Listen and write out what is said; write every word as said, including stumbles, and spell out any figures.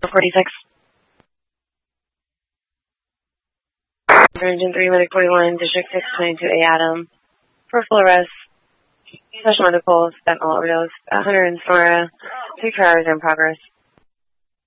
forty-six. Engine three, Medic forty-one, District six twenty-two A Adam. For full arrest. Special medical, fentanyl overdose. one hundred in Sonora. Three hours in progress.